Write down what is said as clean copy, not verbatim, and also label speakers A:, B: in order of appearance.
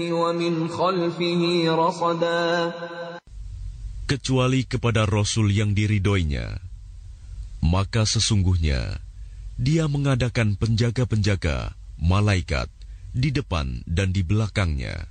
A: ومن خلفه رصدا.
B: Kecuali kepada Rasul yang diridhoinya, maka sesungguhnya dia mengadakan penjaga-penjaga, malaikat, di depan dan di belakangnya.